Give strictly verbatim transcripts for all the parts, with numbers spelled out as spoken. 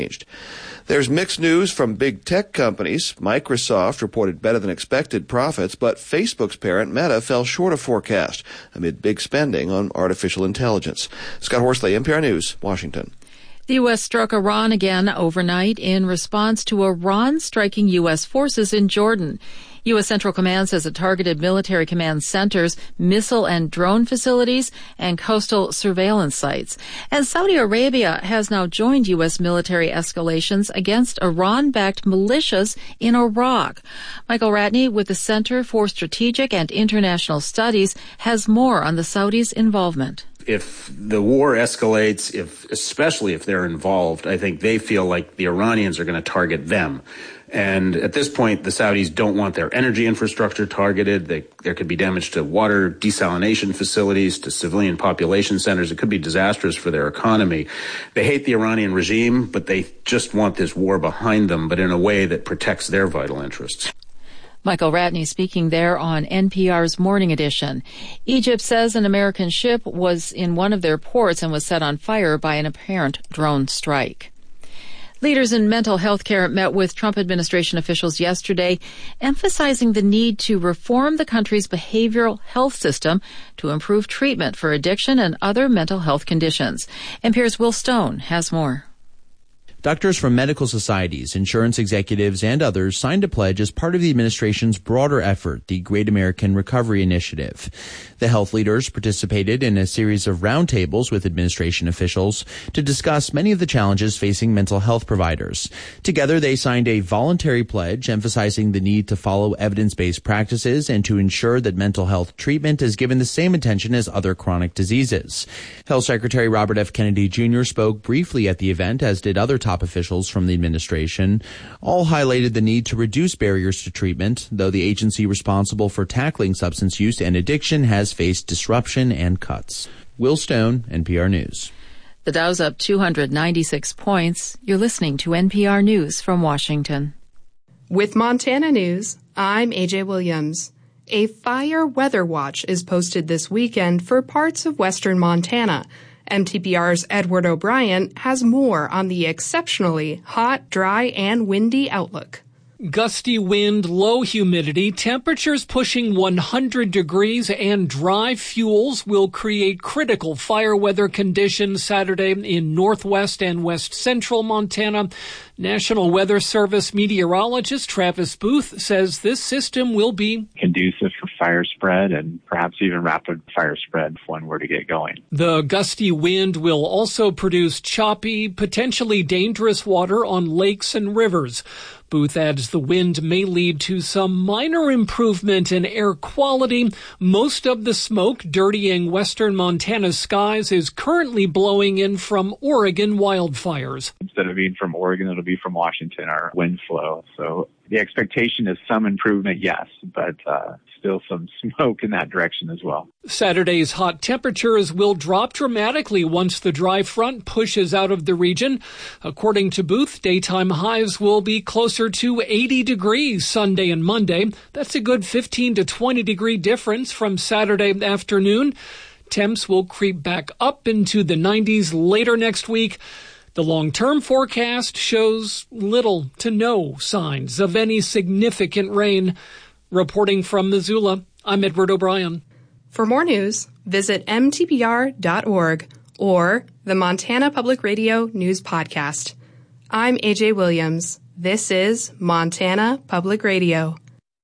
There's mixed news from big tech companies. Microsoft reported better than expected profits, but Facebook's parent Meta fell short of forecast amid big spending on artificial intelligence. Scott Horsley, N P R News, Washington. The U S struck Iran again overnight in response to Iran striking U S forces in Jordan. U S Central Command says it targeted military command centers, missile and drone facilities, and coastal surveillance sites. And Saudi Arabia has now joined U S military escalations against Iran-backed militias in Iraq. Michael Ratney with the Center for Strategic and International Studies has more on the Saudis' involvement. If the war escalates, if especially if they're involved, I think they feel like the Iranians are going to target them. And at this point, the Saudis don't want their energy infrastructure targeted. They, there could be damage to water desalination facilities, to civilian population centers. It could be disastrous for their economy. They hate the Iranian regime, but they just want this war behind them, but in a way that protects their vital interests. Michael Ratney speaking there on N P R's Morning Edition. Egypt says an American ship was in one of their ports and was set on fire by an apparent drone strike. Leaders in mental health care met with Trump administration officials yesterday, emphasizing the need to reform the country's behavioral health system to improve treatment for addiction and other mental health conditions. N P R's Will Stone has more. Doctors from medical societies, insurance executives, and others signed a pledge as part of the administration's broader effort, the Great American Recovery Initiative. The health leaders participated in a series of roundtables with administration officials to discuss many of the challenges facing mental health providers. Together, they signed a voluntary pledge emphasizing the need to follow evidence-based practices and to ensure that mental health treatment is given the same attention as other chronic diseases. Health Secretary Robert F. Kennedy Junior spoke briefly at the event, as did other top officials from the administration. All highlighted the need to reduce barriers to treatment, though the agency responsible for tackling substance use and addiction has faced disruption and cuts. Will Stone, N P R News. The Dow's up two hundred ninety-six points. You're listening to N P R News from Washington. With Montana News, I'm A J Williams. A fire weather watch is posted this weekend for parts of western Montana. M T P R's Edward O'Brien has more on the exceptionally hot, dry, and windy outlook. Gusty wind, low humidity, temperatures pushing one hundred degrees, and dry fuels will create critical fire weather conditions Saturday in northwest and west central Montana. National Weather Service meteorologist Travis Booth says this system will be conducive for fire spread and perhaps even rapid fire spread if one were to get going. The gusty wind will also produce choppy, potentially dangerous water on lakes and rivers. Booth adds the wind may lead to some minor improvement in air quality. Most of the smoke dirtying western Montana's skies is currently blowing in from Oregon wildfires. Instead of being from Oregon, it'll be from Washington, our wind flow. So the expectation is some improvement, yes, but uh, still some smoke in that direction as well. Saturday's hot temperatures will drop dramatically once the dry front pushes out of the region. According to Booth, daytime highs will be closer to eighty degrees Sunday and Monday. That's a good fifteen to twenty degree difference from Saturday afternoon. Temps will creep back up into the nineties later next week. The long-term forecast shows little to no signs of any significant rain. Reporting from Missoula, I'm Edward O'Brien. For more news, visit M T P R dot org or the Montana Public Radio News Podcast. I'm A J Williams. This is Montana Public Radio.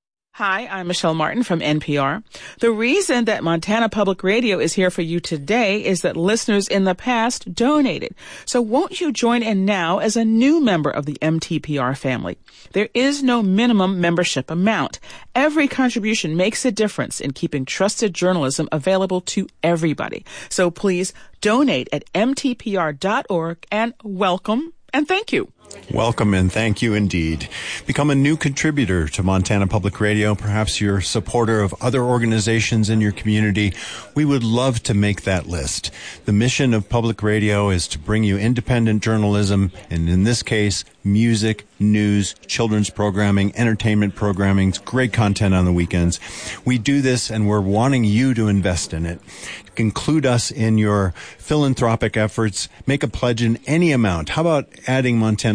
Hi, I'm Michelle Martin from N P R. The reason that Montana Public Radio is here for you today is that listeners in the past donated. So won't you join in now as a new member of the M T P R family? There is no minimum membership amount. Every contribution makes a difference in keeping trusted journalism available to everybody. So please donate at M T P R dot org and welcome and thank you. Welcome and thank you indeed. Become a new contributor to Montana Public Radio. Perhaps you're a supporter of other organizations in your community. We would love to make that list. The mission of public radio is to bring you independent journalism, and in this case, music, news, children's programming, entertainment programming, great content on the weekends. We do this and we're wanting you to invest in it. Include us in your philanthropic efforts. Make a pledge in any amount. How about adding Montana